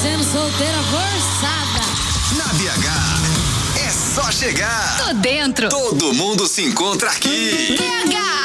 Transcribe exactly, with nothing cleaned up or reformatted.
sendo solteira forçada. Na B H, é só chegar. Tô dentro. Todo mundo se encontra aqui. B H.